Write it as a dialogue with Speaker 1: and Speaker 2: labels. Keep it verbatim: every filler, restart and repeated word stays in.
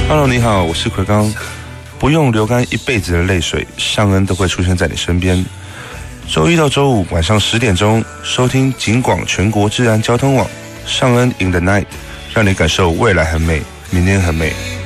Speaker 1: Hello， 你好，我是奎刚。不用流干一辈子的泪水，尚恩都会出现在你身边。周一到周五晚上十点钟，收听警广全国治安交通网，尚恩 in the night， 让你感受未来很美，明天很美。